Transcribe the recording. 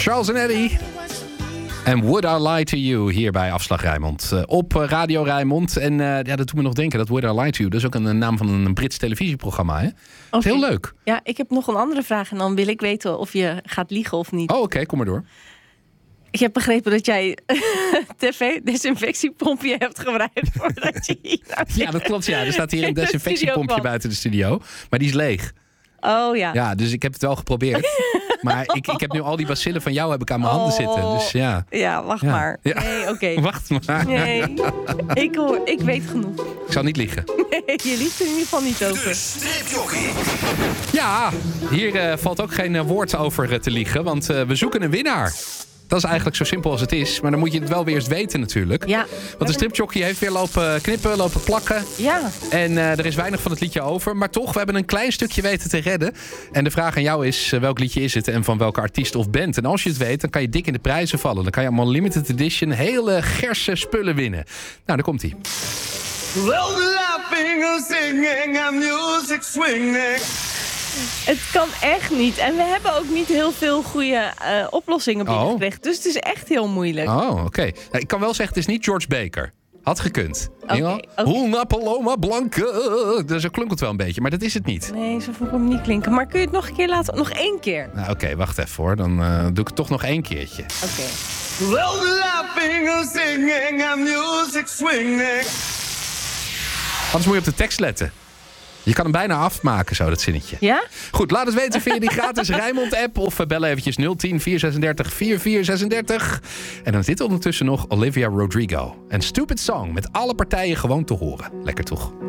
Charles en Eddie. En Would I Lie to You hier bij Afslag Rijnmond. Op Radio Rijnmond. En dat doet me nog denken dat Would I Lie to You... dat is ook een naam van een Brits televisieprogramma. Hè? Dat is heel leuk. Ja, ik heb nog een andere vraag. En dan wil ik weten of je gaat liegen of niet. Oh, oké, kom maar door. Ik heb begrepen dat jij tv-desinfectiepompje hebt gebruikt voordat je hier Ja, dat klopt. Ja. Er staat hier een desinfectiepompje buiten de studio. Maar die is leeg. Oh ja. Ja, dus ik heb het wel geprobeerd. Maar ik heb nu al die bacillen van jou heb ik aan mijn handen zitten. Dus ja. Ja, wacht maar. Ja. Nee, oké. Wacht maar. Nee, ik weet genoeg. Ik zal niet liegen. Nee, je liegt er in ieder geval niet over. De stripjockey. Ja, hier valt ook geen woord over te liegen. Want we zoeken een winnaar. Dat is eigenlijk zo simpel als het is. Maar dan moet je het wel weer eens weten natuurlijk. Ja. Want de stripjockey heeft weer lopen knippen, lopen plakken. Ja. En er is weinig van het liedje over. Maar toch, we hebben een klein stukje weten te redden. En de vraag aan jou is, welk liedje is het en van welke artiest of band? En als je het weet, dan kan je dik in de prijzen vallen. Dan kan je allemaal limited edition hele gerse spullen winnen. Nou, daar komt hij. Laughing and singing and music swinging. Het kan echt niet. En we hebben ook niet heel veel goede oplossingen binnengekregen. Dus het is echt heel moeilijk. Oh, oké. Nou, ik kan wel zeggen, het is niet George Baker. Had gekund. Oké. Una Paloma Blanca. Dus zo klonk het wel een beetje, maar dat is het niet. Nee, zo vond ik hem niet klinken. Maar kun je het nog een keer laten? Nog 1 keer? Nou, oké, wacht even hoor. Dan doe ik het toch nog 1 keertje. Oké. Laughing and singing and music swinging. Anders moet je op de tekst letten. Je kan hem bijna afmaken, zo, dat zinnetje. Ja? Goed, laat het weten via die gratis Rijnmond-app. Of bel eventjes 010 436 4436. En dan zit ondertussen nog Olivia Rodrigo. Een Stupid Song met alle partijen gewoon te horen. Lekker toch?